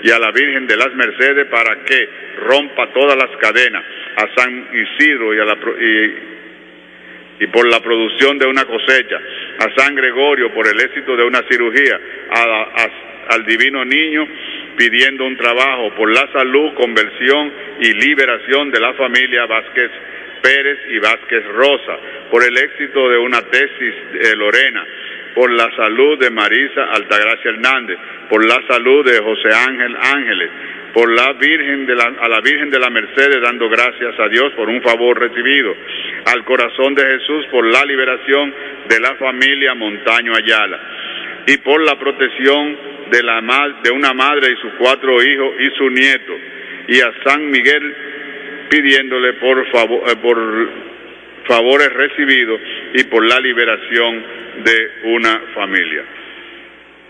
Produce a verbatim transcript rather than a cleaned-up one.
y a la Virgen de las Mercedes para que rompa todas las cadenas, a San Isidro y, a la, y, y por la producción de una cosecha, a San Gregorio por el éxito de una cirugía, a, a, al Divino Niño pidiendo un trabajo, por la salud, conversión y liberación de la familia Vázquez Pérez y Vázquez Rosa, por el éxito de una tesis de Lorena, por la salud de Marisa Altagracia Hernández, por la salud de José Ángel Ángeles, por la Virgen de la, a la Virgen de la Mercedes dando gracias a Dios por un favor recibido, al Corazón de Jesús por la liberación de la familia Montaño Ayala, y por la protección de, la, de una madre y sus cuatro hijos y su nieto, y a San Miguel pidiéndole por, favor, eh, por favores recibidos y por la liberación de una familia.